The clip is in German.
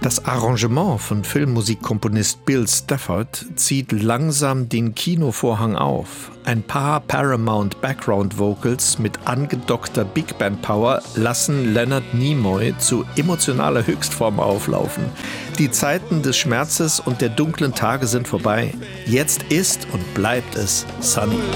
Das Arrangement von Filmmusikkomponist Bill Stafford zieht langsam den Kinovorhang auf. Ein paar Paramount Background Vocals mit angedockter Big Band Power lassen Leonard Nimoy zu emotionaler Höchstform auflaufen. Die Zeiten des Schmerzes und der dunklen Tage sind vorbei. Jetzt ist und bleibt es Sunny.